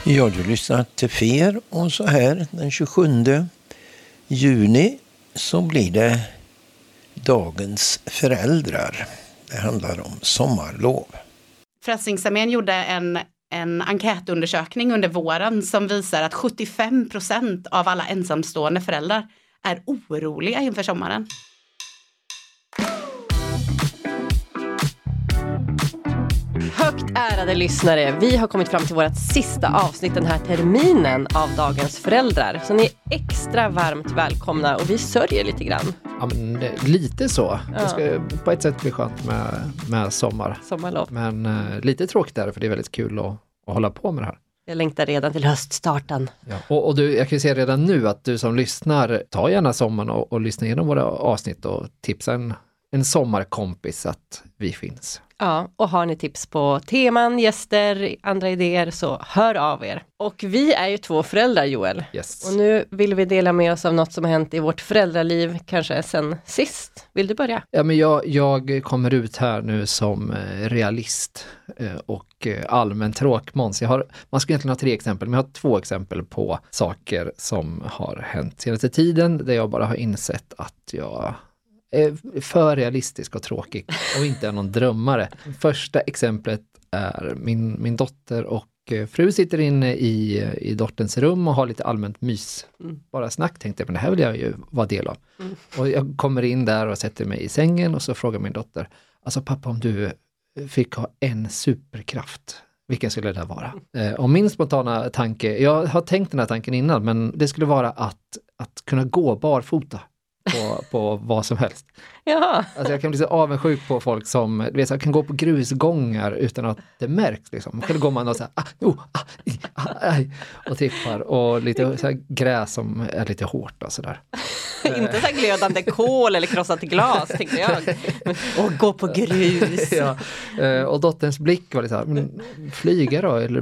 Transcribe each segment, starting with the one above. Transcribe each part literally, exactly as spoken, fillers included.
Ja, du lyssnar till Fer och så här den tjugosjunde juni så blir det dagens föräldrar. Det handlar om sommarlov. Frälsningsarmén gjorde en, en enkätundersökning under våren som visar att sjuttiofem procent av alla ensamstående föräldrar är oroliga inför sommaren. Högt ärade lyssnare, vi har kommit fram till vårt sista avsnitt den här terminen av Dagens föräldrar. Så ni är extra varmt välkomna och vi sörjer lite grann. Ja, men lite så. Ja. Det ska på ett sätt bli skönt med, med sommar. Sommarlov. Men uh, lite tråkigt där för det är väldigt kul att, att hålla på med det här. Jag längtar redan till höststarten. Ja. Och, och du, jag kan ju säga redan nu att du som lyssnar, ta gärna sommaren och, och lyssna igenom våra avsnitt och tipsa en, en sommarkompis att vi finns. Ja, och har ni tips på teman, gäster, andra idéer så hör av er. Och vi är ju två föräldrar, Joel. Yes. Och nu vill vi dela med oss av något som har hänt i vårt föräldraliv, kanske sen sist. Vill du börja? Ja, men jag, jag kommer ut här nu som realist och allmän tråkmåns. Jag har, man ska egentligen ha tre exempel, men jag har två exempel på saker som har hänt senaste tiden där jag bara har insett att jag är för realistisk och tråkig och inte är någon drömmare. Första exemplet är min, min dotter och fru sitter inne i, i dotterns rum och har lite allmänt mys. Mm. Bara snack tänkte jag, men det här vill jag ju vara del av. Mm. Och jag kommer in där och sätter mig i sängen och så frågar min dotter, alltså pappa, om du fick ha en superkraft, vilken skulle det vara? Mm. Och min spontana tanke, jag har tänkt den här tanken innan, men det skulle vara att, att kunna gå barfota. På, på vad som helst. Ja. Alltså jag kan bli så avundsjuk på folk som du vet, jag kan gå på grusgångar utan att det märks. Liksom. Själv går man och så här, ah, oh, ah, ah, ah, och tippar och lite så här gräs som är lite hårt och sådär. Inte så här glödande kol eller krossat glas, tänkte jag. Och gå på grus. Ja. Och dotterns blick var lite så här, men flyga då eller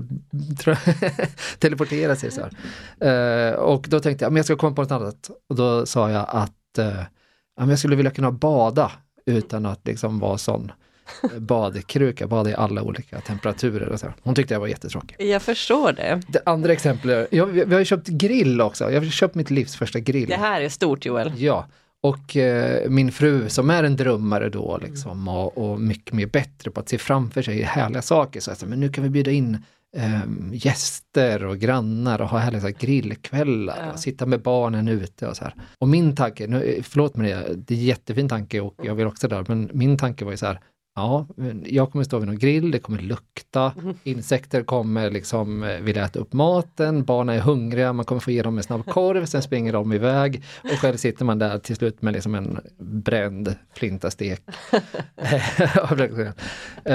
teleportera sig så här. Och då tänkte jag, men jag ska komma på något annat. Och då sa jag att ja, jag skulle vilja kunna bada utan att liksom vara sån badkruka, bada i alla olika temperaturer och så. Hon tyckte jag var jättetråkig. Jag förstår det. Det andra exemplet, jag, vi har ju köpt grill också. Jag har köpt mitt livs första grill. Det här är stort, Joel. Ja, och eh, min fru som är en drömmare då liksom, och, och mycket mer bättre på att se framför sig härliga saker. Så att, men nu kan vi bjuda in Um, gäster och grannar och ha härliga så här, grillkvällar ja. Och sitta med barnen ute och så här. Och min tanke, nu, förlåt mig det, det är en jättefin tanke och jag vill också där, men min tanke var ju så här, ja, jag kommer stå vid någon grill, det kommer lukta, mm. insekter kommer liksom vilja äta upp maten, barnen är hungriga, man kommer få ge dem en snabb korv, sen springer de iväg och själv sitter man där till slut med liksom en bränd flintastek.